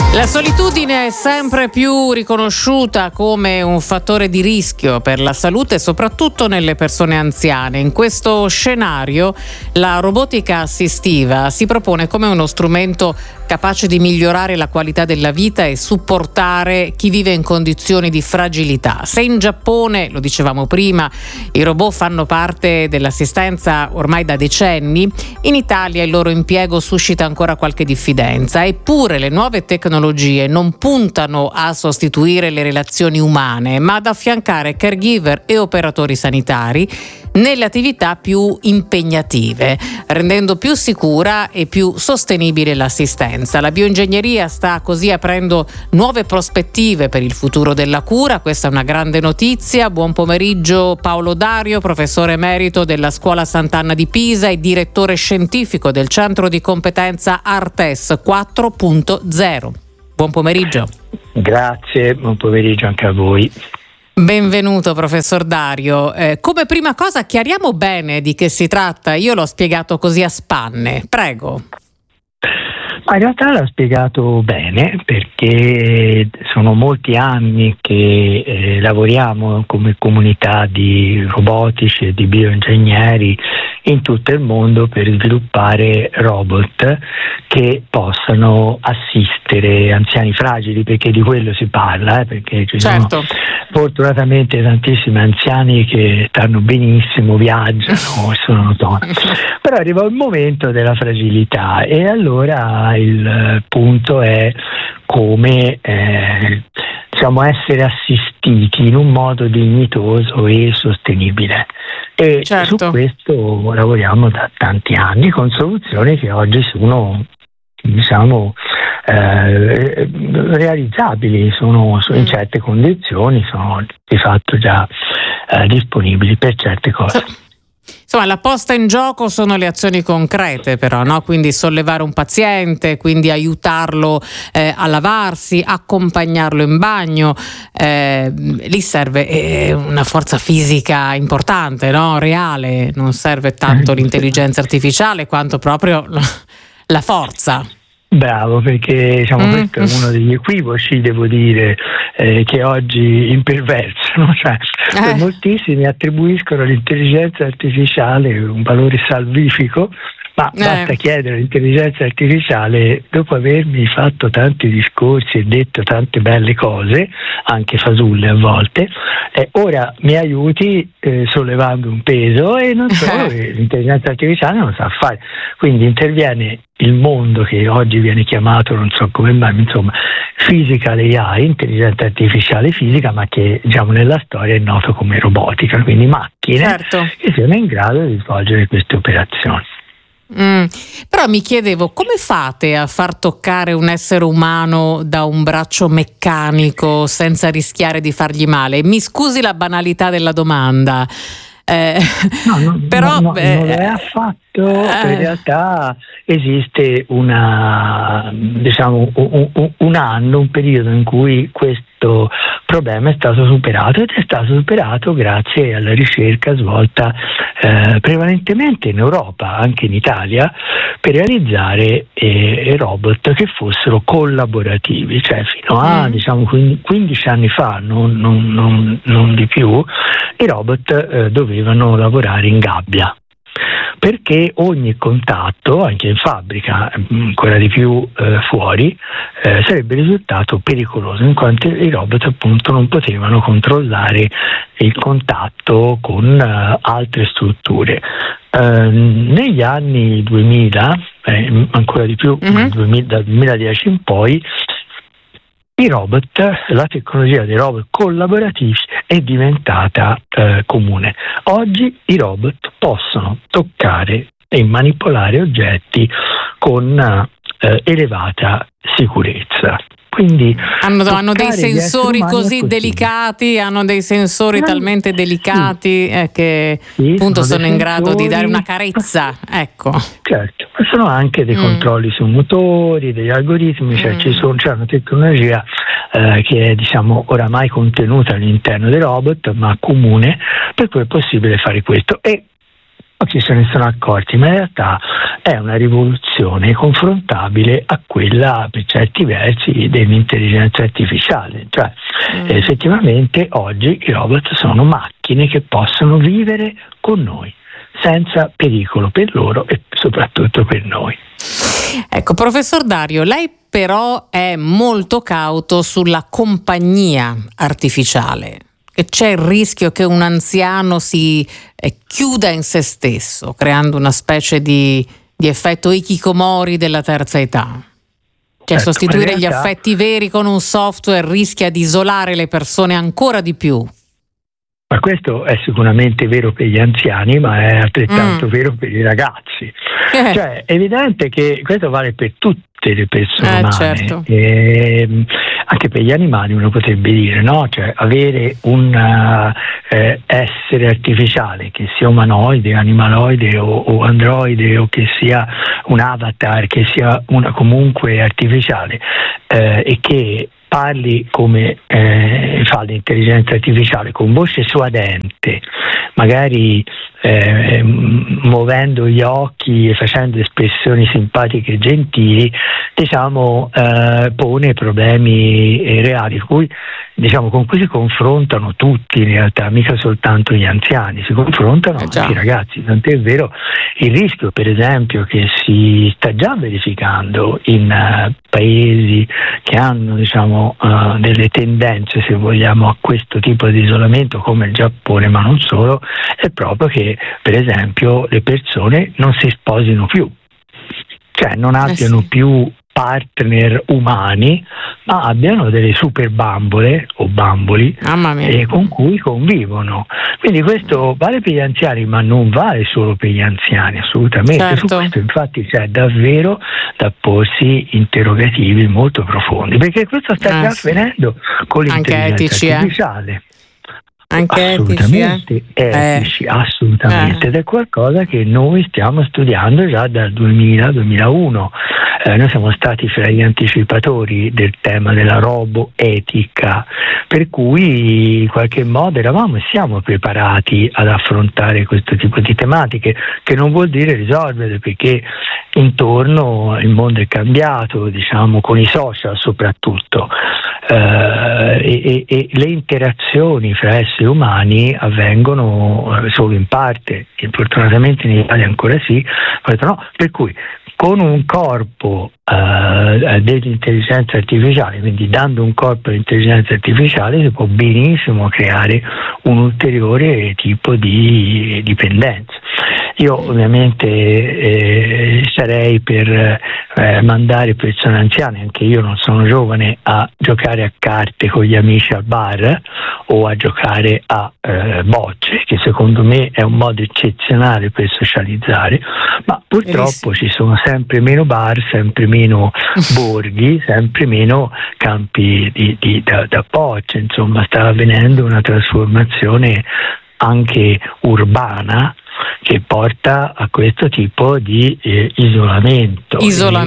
La solitudine è sempre più riconosciuta come un fattore di rischio per la salute, soprattutto nelle persone anziane. In questo scenario, la robotica assistiva si propone come uno strumento capace di migliorare la qualità della vita e supportare chi vive in condizioni di fragilità. Se in Giappone, lo dicevamo prima, i robot fanno parte dell'assistenza ormai da decenni, in Italia il loro impiego suscita ancora qualche diffidenza. Eppure le nuove tecnologie non puntano a sostituire le relazioni umane, ma ad affiancare caregiver e operatori sanitari nelle attività più impegnative, rendendo più sicura e più sostenibile l'assistenza. La bioingegneria sta così aprendo nuove prospettive per il futuro della cura. Questa è una grande notizia. Buon pomeriggio Paolo Dario, professore emerito della Scuola Sant'Anna di Pisa e direttore scientifico del Centro di Competenza Artes 4.0. Buon pomeriggio. Grazie, buon pomeriggio anche a voi. Benvenuto professor Dario. Come prima cosa chiariamo bene di che si tratta. Io l'ho spiegato così a spanne. Prego. Ma in realtà l'ha spiegato bene, perché sono molti anni che lavoriamo come comunità di robotici e di bioingegneri in tutto il mondo per sviluppare robot che possano assistere anziani fragili, perché di quello si parla, perché ci sono fortunatamente tantissimi anziani che stanno benissimo, viaggiano, sono autonomi. Però arriva il momento della fragilità e allora il punto è come essere assistiti in un modo dignitoso e sostenibile. E su questo lavoriamo da tanti anni con soluzioni che oggi sono realizzabili, sono in certe condizioni, sono di fatto già disponibili per certe cose. Insomma, la posta in gioco sono le azioni concrete, però, no? Quindi sollevare un paziente, quindi aiutarlo a lavarsi, accompagnarlo in bagno. Lì serve una forza fisica importante, no? Reale. Non serve tanto l'intelligenza artificiale quanto proprio la forza. Bravo, perché questo è uno degli equivoci, devo dire, che oggi imperversano, moltissimi attribuiscono all'intelligenza artificiale un valore salvifico, ma basta chiedere all'intelligenza artificiale, dopo avermi fatto tanti discorsi e detto tante belle cose, anche fasulle a volte, ora mi aiuti sollevando un peso, e non solo, l'intelligenza artificiale non sa fare, quindi interviene il mondo che oggi viene chiamato, non so come mai, physical AI, intelligenza artificiale fisica, ma che nella storia è noto come robotica, quindi macchine che siano in grado di svolgere queste operazioni. Però mi chiedevo, come fate a far toccare un essere umano da un braccio meccanico senza rischiare di fargli male? Mi scusi la banalità della domanda. Non lo è affatto. In realtà esiste un periodo in cui questo problema è stato superato, ed è stato superato grazie alla ricerca svolta prevalentemente in Europa, anche in Italia, per realizzare robot che fossero collaborativi, fino a 15 anni fa, non di più, i robot dovevano lavorare in gabbia, perché ogni contatto, anche in fabbrica, ancora di più fuori, sarebbe risultato pericoloso, in quanto i robot appunto non potevano controllare il contatto con altre strutture. Negli anni 2000, ancora di più, dal 2010 in poi, la tecnologia dei robot collaborativi è diventata comune. Oggi i robot possono toccare e manipolare oggetti con elevata sicurezza. Quindi hanno dei sensori così delicati, hanno dei sensori talmente delicati che appunto sono in grado di dare una carezza, ecco. Certo, ma sono anche dei controlli su motori, degli algoritmi, c'è una tecnologia che è oramai contenuta all'interno dei robot, ma comune, per cui è possibile fare questo. E non se ne sono accorti, ma in realtà è una rivoluzione confrontabile a quella per certi versi dell'intelligenza artificiale. Cioè effettivamente oggi i robot sono macchine che possono vivere con noi senza pericolo per loro e soprattutto per noi. Ecco, professor Dario, lei però è molto cauto sulla compagnia artificiale. E c'è il rischio che un anziano si chiuda in se stesso, creando una specie di effetto hikikomori della terza età. Cioè, sostituire gli affetti veri con un software rischia di isolare le persone ancora di più. Ma questo è sicuramente vero per gli anziani, ma è altrettanto vero per i ragazzi. Cioè, è evidente che questo vale per tutte le persone umane. Certo. Anche per gli animali uno potrebbe dire, no? Cioè, avere un essere artificiale, che sia umanoide, animaloide o androide, o che sia un avatar, che sia una comunque artificiale, e che parli come fa l'intelligenza artificiale, con voce suadente, magari muovendo gli occhi e facendo espressioni simpatiche e gentili, diciamo, pone problemi reali con cui si confrontano tutti in realtà, mica soltanto gli anziani, si confrontano anche i ragazzi. Tant'è vero il rischio, per esempio, che si sta già verificando in paesi che hanno, diciamo, delle tendenze, se vogliamo, a questo tipo di isolamento, come il Giappone, ma non solo, è proprio che, per esempio, le persone non si sposino più, cioè non abbiano più partner umani, ma abbiano delle super bambole o bamboli con cui convivono. Quindi questo vale per gli anziani, ma non vale solo per gli anziani, assolutamente. Certo. Su questo infatti c'è davvero da porsi interrogativi molto profondi, perché questo sta già avvenendo con l'intelligenza artificiale. Anche assolutamente etici, assolutamente, ed è qualcosa che noi stiamo studiando già dal 2000-2001. Noi siamo stati fra gli anticipatori del tema della roboetica, per cui in qualche modo eravamo e siamo preparati ad affrontare questo tipo di tematiche, che non vuol dire risolvere, perché intorno il mondo è cambiato, diciamo, con i social soprattutto, e le interazioni fra esseri umani avvengono solo in parte, e fortunatamente in Italia ancora sì, no, per cui con un corpo dell'intelligenza artificiale, quindi dando un corpo all'intelligenza artificiale, si può benissimo creare un ulteriore tipo di dipendenza. Io ovviamente sarei per mandare persone anziane, anche io non sono giovane, a giocare a carte con gli amici al bar o a giocare a bocce, che secondo me è un modo eccezionale per socializzare, ma purtroppo ci sono sempre meno bar, sempre meno borghi, sempre meno campi da bocce. Insomma, sta avvenendo una trasformazione anche urbana che porta a questo tipo di isolamento.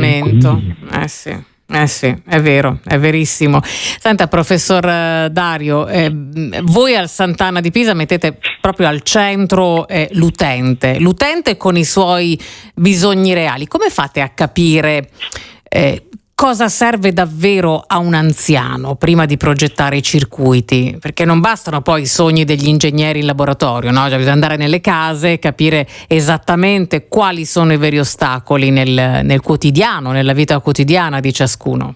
Sì, è vero, è verissimo. Senta, professor Dario, voi al Sant'Anna di Pisa mettete proprio al centro l'utente con i suoi bisogni reali. Come fate a capire cosa serve davvero a un anziano prima di progettare i circuiti? Perché non bastano poi i sogni degli ingegneri in laboratorio, no? Cioè, bisogna andare nelle case, capire esattamente quali sono i veri ostacoli nel quotidiano, nella vita quotidiana di ciascuno.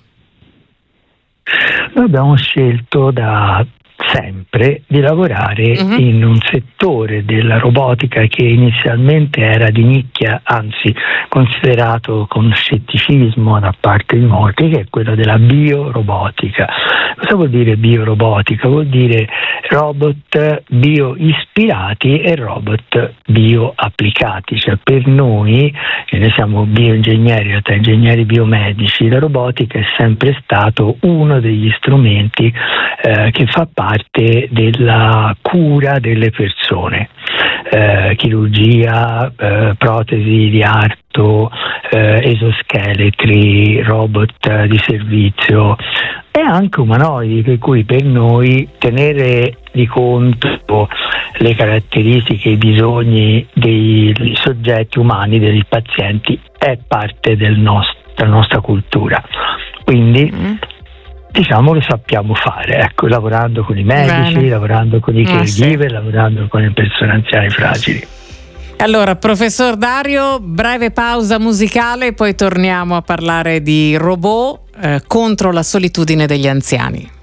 Noi abbiamo scelto da sempre di lavorare in un settore della robotica che inizialmente era di nicchia, anzi considerato con scetticismo da parte di molti, che è quello della biorobotica. Cosa vuol dire biorobotica? Vuol dire robot bio-ispirati e robot bio-applicati. Cioè, per noi, che noi siamo bioingegneri, in realtà ingegneri biomedici, la robotica è sempre stato uno degli strumenti che fa parte parte della cura delle persone. Chirurgia, protesi di arto, esoscheletri, robot di servizio e anche umanoidi, per cui per noi tenere di conto le caratteristiche e i bisogni dei soggetti umani, dei pazienti, è parte della nostra cultura. Quindi diciamo lo sappiamo fare, ecco, lavorando con i medici, bene, lavorando con i caregiver, sì, lavorando con le persone anziane fragili. Allora, professor Dario, breve pausa musicale, poi torniamo a parlare di robot contro la solitudine degli anziani.